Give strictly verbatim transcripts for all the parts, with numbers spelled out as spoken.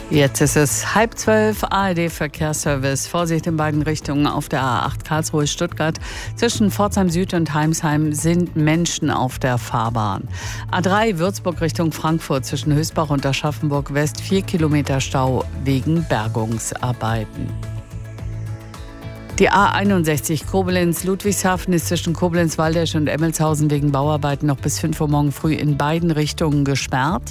Jetzt ist es halb zwölf, A R D-Verkehrsservice. Vorsicht in beiden Richtungen auf der A acht Karlsruhe-Stuttgart. Zwischen Pforzheim Süd und Heimsheim sind Menschen auf der Fahrbahn. A drei Würzburg Richtung Frankfurt zwischen Höchstbach und Aschaffenburg West. Vier Kilometer Stau wegen Bergungsarbeiten. Die A einundsechzig Koblenz-Ludwigshafen ist zwischen Koblenz-Waldesch und Emmelshausen wegen Bauarbeiten noch bis fünf Uhr morgen früh in beiden Richtungen gesperrt.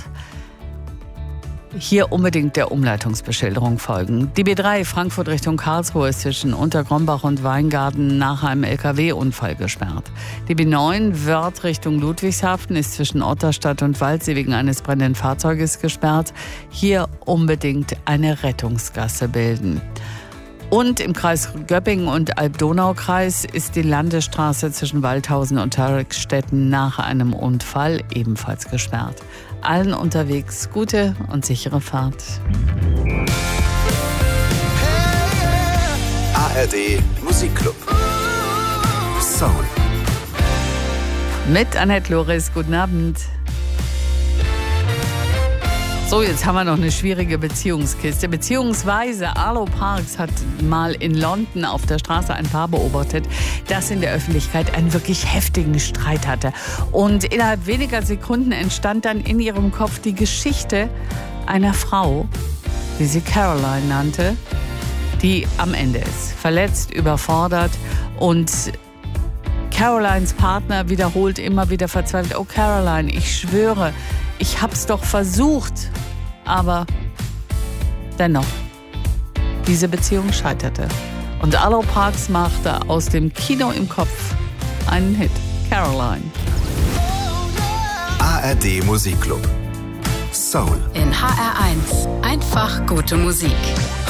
Hier unbedingt der Umleitungsbeschilderung folgen. Die B drei Frankfurt Richtung Karlsruhe ist zwischen Untergrombach und Weingarten nach einem L K W-Unfall gesperrt. Die B neun Wörth Richtung Ludwigshafen ist zwischen Otterstadt und Waldsee wegen eines brennenden Fahrzeuges gesperrt. Hier unbedingt eine Rettungsgasse bilden. Und im Kreis Göppingen und Alb-Donau-Kreis ist die Landesstraße zwischen Waldhausen und Tarikstetten nach einem Unfall ebenfalls gesperrt. Allen unterwegs gute und sichere Fahrt. A R D Musikclub. Soul. Mit Annette Loris, guten Abend. So, jetzt haben wir noch eine schwierige Beziehungskiste. Beziehungsweise Arlo Parks hat mal in London auf der Straße ein Paar beobachtet, das in der Öffentlichkeit einen wirklich heftigen Streit hatte. Und innerhalb weniger Sekunden entstand dann in ihrem Kopf die Geschichte einer Frau, die sie Caroline nannte, die am Ende ist. Verletzt, überfordert und Carolines Partner wiederholt immer wieder verzweifelt: Oh Caroline, ich schwöre, ich hab's doch versucht, aber dennoch, diese Beziehung scheiterte. Und Arlo Parks machte aus dem Kino im Kopf einen Hit, Caroline. A R D Musikclub. Soul. In H R eins. Einfach gute Musik.